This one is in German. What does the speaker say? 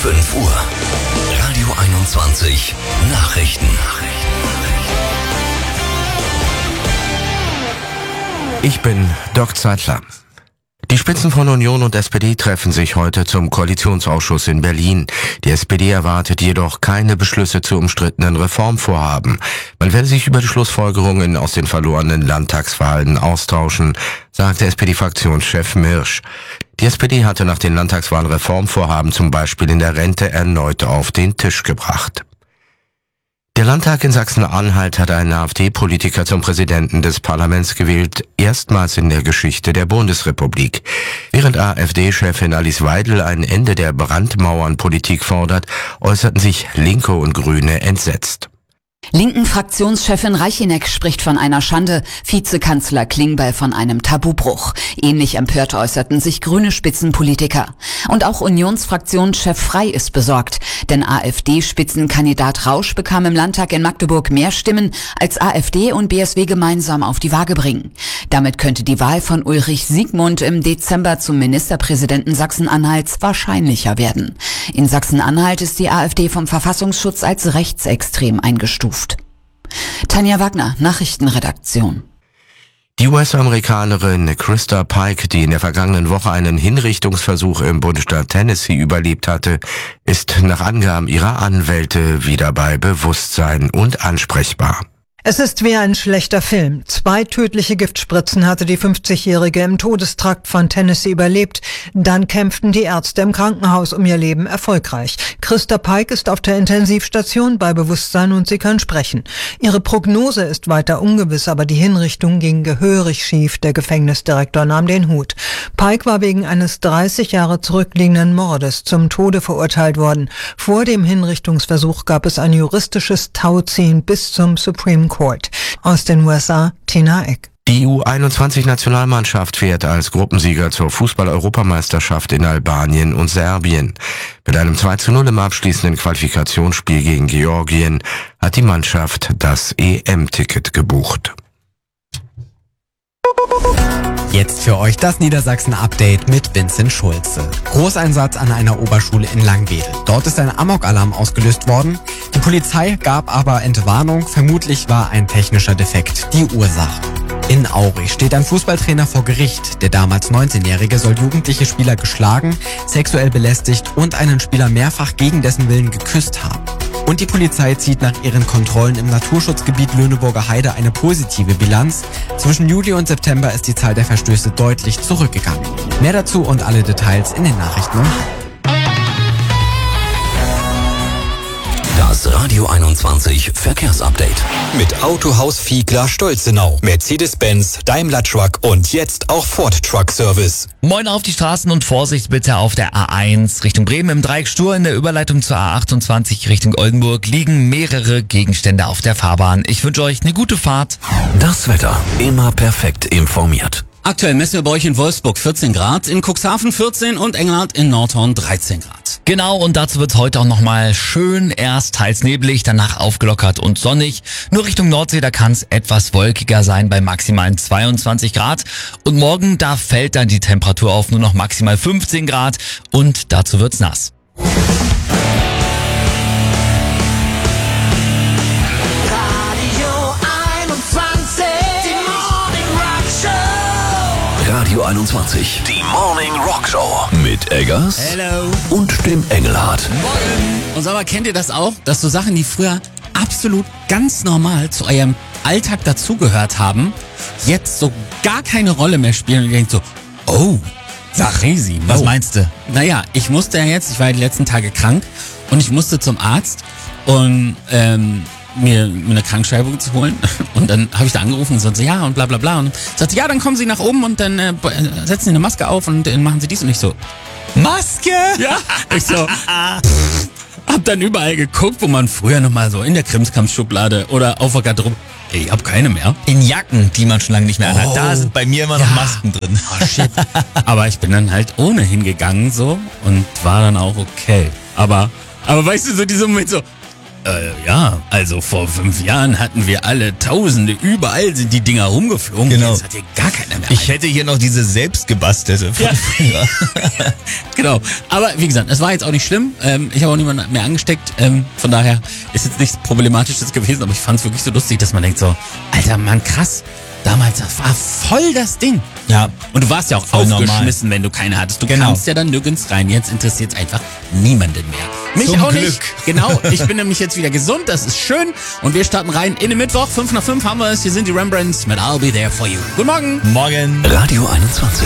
5 Uhr. Radio 21 Nachrichten. Ich bin Dirk Zeitler. Die Spitzen von Union und SPD treffen sich heute zum Koalitionsausschuss in Berlin. Die SPD erwartet jedoch keine Beschlüsse zu umstrittenen Reformvorhaben. Man werde sich über die Schlussfolgerungen aus den verlorenen Landtagswahlen austauschen, sagte SPD-Fraktionschef Mirsch. Die SPD hatte nach den Landtagswahlen Reformvorhaben zum Beispiel in der Rente erneut auf den Tisch gebracht. Der Landtag in Sachsen-Anhalt hat einen AfD-Politiker zum Präsidenten des Parlaments gewählt, erstmals in der Geschichte der Bundesrepublik. Während AfD-Chefin Alice Weidel ein Ende der Brandmauernpolitik fordert, äußerten sich Linke und Grüne entsetzt. Linken-Fraktionschefin Reicheneck spricht von einer Schande, Vizekanzler Klingbeil von einem Tabubruch. Ähnlich empört äußerten sich grüne Spitzenpolitiker. Und auch Unionsfraktionschef Frey ist besorgt, denn AfD-Spitzenkandidat Rausch bekam im Landtag in Magdeburg mehr Stimmen, als AfD und BSW gemeinsam auf die Waage bringen. Damit könnte die Wahl von Ulrich Siegmund im Dezember zum Ministerpräsidenten Sachsen-Anhalts wahrscheinlicher werden. In Sachsen-Anhalt ist die AfD vom Verfassungsschutz als rechtsextrem eingestuft. Tanja Wagner, Nachrichtenredaktion. Die US-Amerikanerin Krista Pike, die in der vergangenen Woche einen Hinrichtungsversuch im Bundesstaat Tennessee überlebt hatte, ist nach Angaben ihrer Anwälte wieder bei Bewusstsein und ansprechbar. Es ist wie ein schlechter Film. 2 tödliche Giftspritzen hatte die 50-Jährige im Todestrakt von Tennessee überlebt. Dann kämpften die Ärzte im Krankenhaus um ihr Leben erfolgreich. Krista Pike ist auf der Intensivstation bei Bewusstsein und sie kann sprechen. Ihre Prognose ist weiter ungewiss, aber die Hinrichtung ging gehörig schief. Der Gefängnisdirektor nahm den Hut. Pike war wegen eines 30 Jahre zurückliegenden Mordes zum Tode verurteilt worden. Vor dem Hinrichtungsversuch gab es ein juristisches Tauziehen bis zum Supreme Court. Aus den USA, Tina Eck. Die U21-Nationalmannschaft fährt als Gruppensieger zur Fußball-Europameisterschaft in Albanien und Serbien. Mit einem 2:0 im abschließenden Qualifikationsspiel gegen Georgien hat die Mannschaft das EM-Ticket gebucht. Jetzt für euch das Niedersachsen-Update mit Vincent Schulze. Großeinsatz an einer Oberschule in Langwedel. Dort ist ein Amok-Alarm ausgelöst worden. Die Polizei gab aber Entwarnung. Vermutlich war ein technischer Defekt die Ursache. In Aurich steht ein Fußballtrainer vor Gericht. Der damals 19-Jährige soll jugendliche Spieler geschlagen, sexuell belästigt und einen Spieler mehrfach gegen dessen Willen geküsst haben. Und die Polizei zieht nach ihren Kontrollen im Naturschutzgebiet Löhneburger Heide eine positive Bilanz. Zwischen Juli und September ist die Zahl der Verstöße deutlich zurückgegangen. Mehr dazu und alle Details in den Nachrichten. Das Radio 21 Verkehrsupdate. Mit Autohaus Fiegler Stolzenau, Mercedes-Benz, Daimler Truck und jetzt auch Ford Truck Service. Moin auf die Straßen und Vorsicht bitte auf der A1 Richtung Bremen im Dreieck Stur. In der Überleitung zur A28 Richtung Oldenburg liegen mehrere Gegenstände auf der Fahrbahn. Ich wünsche euch eine gute Fahrt. Das Wetter immer perfekt informiert. Aktuell messen wir bei euch in Wolfsburg 14 Grad, in Cuxhaven 14 und Engelhardt in Nordhorn 13 Grad. Genau, und dazu wird's heute auch nochmal schön, erst teils neblig, danach aufgelockert und sonnig. Nur Richtung Nordsee, da kann's etwas wolkiger sein bei maximalen 22 Grad. Und morgen, da fällt dann die Temperatur auf nur noch maximal 15 Grad und dazu wird's nass. Radio 21, die Morning Rock Show mit Eggers Hello. Und dem Engelhardt. Morgen. Und sag mal, kennt ihr das auch, dass so Sachen, die früher absolut ganz normal zu eurem Alltag dazugehört haben, jetzt so gar keine Rolle mehr spielen und ihr denkt so, oh, crazy. Was meinst du? Naja, ich musste ja jetzt, ich war ja die letzten Tage krank und ich musste zum Arzt und mir eine Krankschreibung zu holen. Und dann habe ich da angerufen und so, ja und bla bla bla. Und sagte, ja, dann kommen Sie nach oben und dann setzen Sie eine Maske auf und dann machen Sie dies. Und ich so, Maske? Ja. Ich so, hab dann überall geguckt, wo man früher nochmal so in der Krimskrams-Schublade oder auf der Garderobe. Ich hab keine mehr. In Jacken, die man schon lange nicht mehr anhat. Da sind bei mir immer noch Masken drin. Oh shit. Aber ich bin dann halt ohne hingegangen so und war dann auch okay. Aber weißt du, so dieser Moment so, Ja, also vor 5 Jahren hatten wir alle Tausende, überall sind die Dinger rumgeflogen. Genau. Jetzt hat hier gar keiner mehr. Ich hätte hier noch diese selbstgebastelte von früher. Genau. Aber wie gesagt, es war jetzt auch nicht schlimm. Ich habe auch niemanden mehr angesteckt. Von daher ist jetzt nichts Problematisches gewesen, aber ich fand es wirklich so lustig, dass man denkt so, Alter Mann, krass. Damals, das war voll das Ding. Ja. Und du warst ja auch Voll aufgeschmissen, wenn du keine hattest. Du kamst ja dann nirgends rein. Jetzt interessiert es einfach niemanden mehr. Mich Zum auch Glück. nicht. Genau, ich bin nämlich jetzt wieder gesund, das ist schön. Und wir starten rein in den Mittwoch. 5 nach 5 haben wir es. Hier sind die Rembrandts mit I'll Be There For You. Guten Morgen. Morgen. Radio 21.